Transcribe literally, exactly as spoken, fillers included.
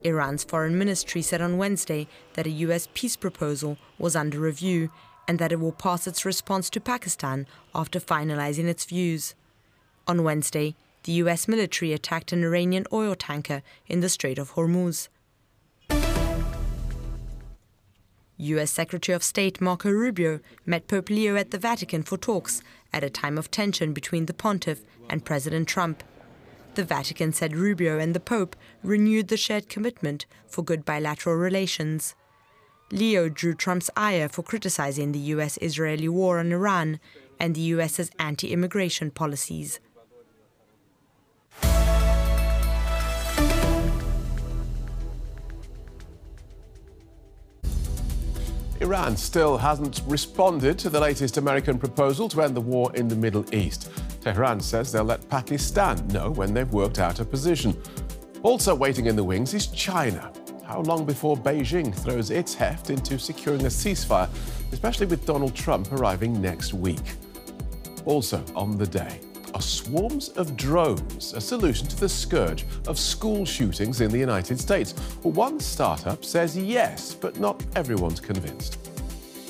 Iran's foreign ministry said on Wednesday that a U S peace proposal was under review and that it will pass its response to Pakistan after finalizing its views. On Wednesday, the U S military attacked an Iranian oil tanker in the Strait of Hormuz. U S Secretary of State Marco Rubio met Pope Leo at the Vatican for talks at a time of tension between the pontiff and President Trump. The Vatican said Rubio and the Pope renewed the shared commitment for good bilateral relations. Leo drew Trump's ire for criticizing the U S-Israeli war on Iran and the U S's anti-immigration policies. Iran still hasn't responded to the latest American proposal to end the war in the Middle East. Tehran says they'll let Pakistan know when they've worked out a position. Also waiting in the wings is China. How long before Beijing throws its heft into securing a ceasefire, especially with Donald Trump arriving next week? Also on the day, are swarms of drones a solution to the scourge of school shootings in the United States? Well, one startup says yes, but not everyone's convinced.